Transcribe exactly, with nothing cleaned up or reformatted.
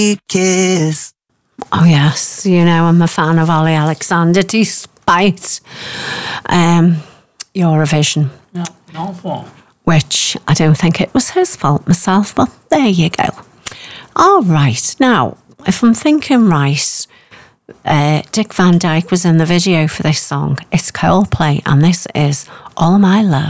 kiss. Oh yes, you know I'm a fan of Ollie Alexander despite um, Eurovision. Ja, no fault. Which I don't think it was his fault myself, but there you go. All right, now, if I'm thinking right, uh, Dick Van Dyke was in the video for this song. It's Coldplay, and this is All My Love.